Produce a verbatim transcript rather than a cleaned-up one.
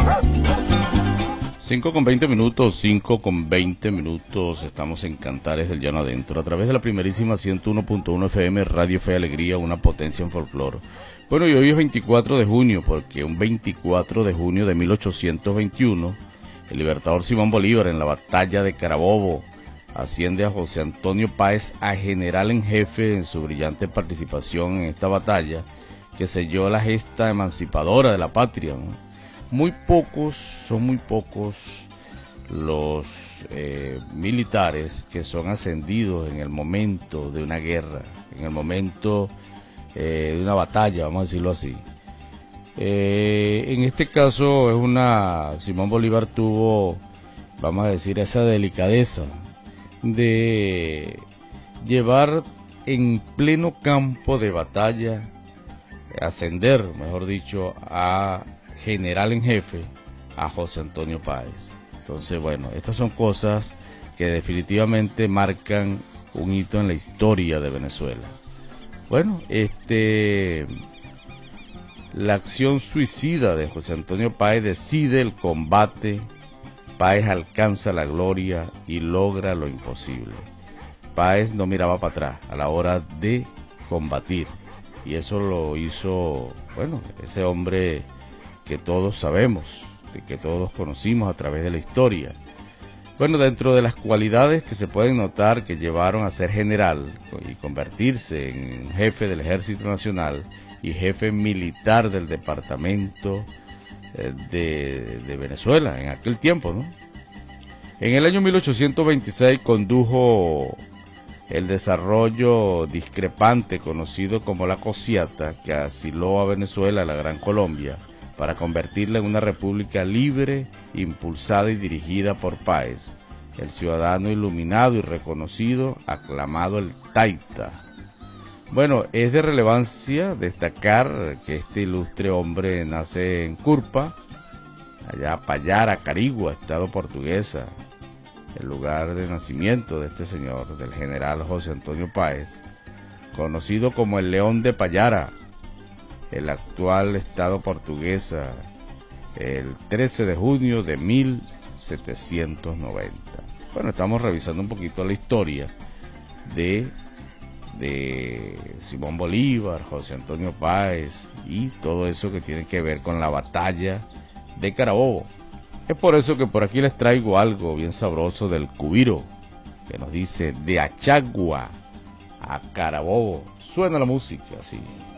cinco con veinte minutos, cinco con veinte minutos, estamos en Cantares del Llano Adentro, a través de la primerísima ciento uno punto uno F M, Radio Fe y Alegría, una potencia en folclore. Bueno, y hoy es veinticuatro de junio, porque un veinticuatro de junio de mil ochocientos veintiuno, el libertador Simón Bolívar, en la batalla de Carabobo, asciende a José Antonio Páez a general en jefe en su brillante participación en esta batalla, que selló la gesta emancipadora de la patria, ¿no? Muy pocos, son muy pocos los eh, militares que son ascendidos en el momento de una guerra, en el momento eh, de una batalla, vamos a decirlo así. Eh, en este caso es una, Simón Bolívar tuvo, vamos a decir, esa delicadeza de llevar en pleno campo de batalla, ascender, mejor dicho, a general en jefe a José Antonio Páez. Entonces, bueno, estas son cosas que definitivamente marcan un hito en la historia de Venezuela. Bueno, este, la acción suicida de José Antonio Páez decide el combate. Páez alcanza la gloria y logra lo imposible. Páez no miraba para atrás a la hora de combatir, y eso lo hizo, bueno, ese hombre que todos sabemos, que todos conocimos a través de la historia. Bueno, dentro de las cualidades que se pueden notar que llevaron a ser general y convertirse en jefe del Ejército Nacional y jefe militar del departamento de, de Venezuela en aquel tiempo, ¿no? En el año mil ochocientos veintiséis condujo el desarrollo discrepante conocido como la Cociata, que asiló a Venezuela, la Gran Colombia, para convertirla en una república libre, impulsada y dirigida por Páez, el ciudadano iluminado y reconocido, aclamado el Taita. Bueno, es de relevancia destacar que este ilustre hombre nace en Curpa, allá Payara, Carigua, estado portuguesa, el lugar de nacimiento de este señor, del general José Antonio Páez, conocido como el León de Payara, el actual estado portuguesa, el trece de junio de mil setecientos noventa. Bueno, estamos revisando un poquito la historia de, de Simón Bolívar, José Antonio Páez y todo eso que tiene que ver con la batalla de Carabobo. Es por eso que por aquí les traigo algo bien sabroso del Cubiro, que nos dice: de Achagua a Carabobo. Suena la música así.